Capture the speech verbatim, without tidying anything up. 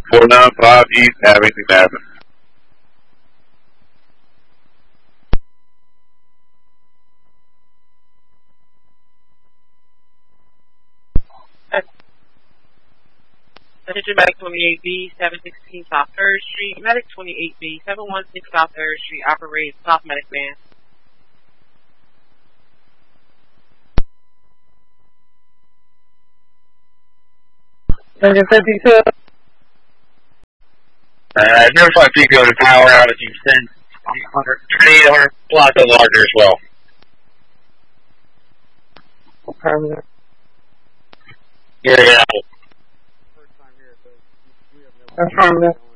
four nine five East Abington Avenue. Attention Medic twenty-eight B, seven sixteen South third Street. Medic twenty-eight B, seven one six South third Street operates South Medic Van. Engine fifty-two. Uh, verify Pico to power out if you send one hundred, eight hundred plus and larger as well. Permanent. Here, yeah. Affirmative.